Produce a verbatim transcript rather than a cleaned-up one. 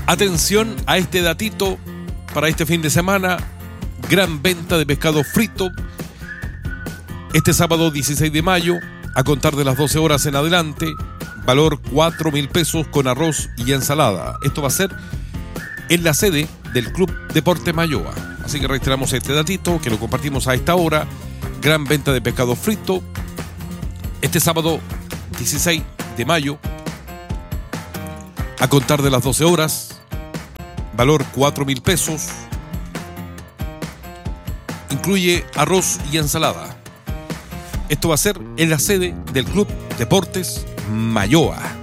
Atención a este datito para este fin de semana. Gran venta de pescado frito este sábado dieciséis de mayo, a contar de las doce horas en adelante. Valor cuatro mil pesos con arroz y ensalada. Esto va a ser en la sede del Club Deporte Mayoa. Así que reiteramos este datito que lo compartimos a esta hora. Gran venta de pescado frito este sábado dieciséis de mayo, a contar de las doce horas. Valor cuatro mil pesos. Incluye arroz y ensalada. Esto va a ser en la sede del Club Deportes Mayoa.